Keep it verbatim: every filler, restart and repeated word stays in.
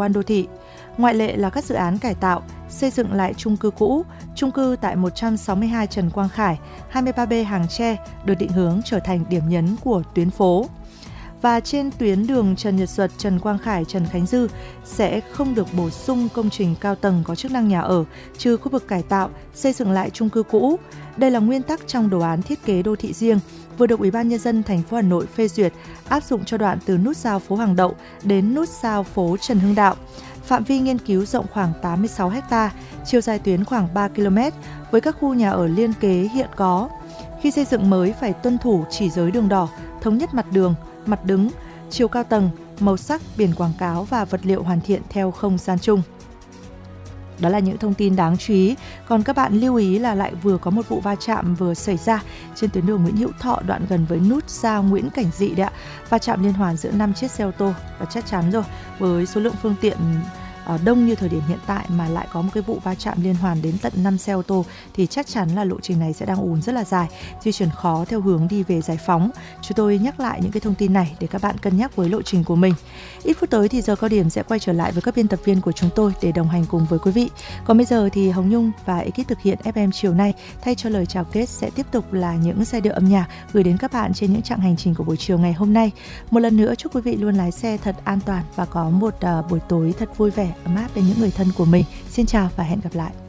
quan đô thị. Ngoại lệ là các dự án cải tạo, xây dựng lại chung cư cũ, chung cư tại một trăm sáu mươi hai Trần Quang Khải, hai mươi ba B Hàng Tre được định hướng trở thành điểm nhấn của tuyến phố. Và trên tuyến đường Trần Nhật Duật, Trần Quang Khải, Trần Khánh Dư sẽ không được bổ sung công trình cao tầng có chức năng nhà ở, trừ khu vực cải tạo, xây dựng lại chung cư cũ. Đây là nguyên tắc trong đồ án thiết kế đô thị riêng, vừa được Ủy ban Nhân dân thành phố Hà Nội phê duyệt, áp dụng cho đoạn từ nút giao phố Hàng Đậu đến nút giao phố Trần Hưng Đạo. Phạm vi nghiên cứu rộng khoảng tám mươi sáu héc ta, chiều dài tuyến khoảng ba ki lô mét, với các khu nhà ở liên kế hiện có. Khi xây dựng mới phải tuân thủ chỉ giới đường đỏ, thống nhất mặt đường, mặt đứng, chiều cao tầng, màu sắc, biển quảng cáo và vật liệu hoàn thiện theo không gian chung. Đó là những thông tin đáng chú ý. Còn các bạn lưu ý là lại vừa có một vụ va chạm vừa xảy ra trên tuyến đường Nguyễn Hữu Thọ, đoạn gần với nút giao Nguyễn Cảnh Dị đấy ạ. Va chạm liên hoàn giữa năm chiếc xe ô tô, và chắc chắn rồi, với số lượng phương tiện đông như thời điểm hiện tại mà lại có một cái vụ va chạm liên hoàn đến tận năm xe ô tô thì chắc chắn là lộ trình này sẽ đang ùn rất là dài, di chuyển khó theo hướng đi về Giải Phóng. Chúng tôi nhắc lại những cái thông tin này để các bạn cân nhắc với lộ trình của mình. Ít phút tới thì giờ cao điểm sẽ quay trở lại với các biên tập viên của chúng tôi để đồng hành cùng với quý vị. Còn bây giờ thì Hồng Nhung và ekip thực hiện ép em chiều nay thay cho lời chào kết sẽ tiếp tục là những giai điệu âm nhạc gửi đến các bạn trên những chặng hành trình của buổi chiều ngày hôm nay. Một lần nữa chúc quý vị luôn lái xe thật an toàn và có một uh, buổi tối thật vui vẻ, ấm áp bên những người thân của mình. Xin chào và hẹn gặp lại.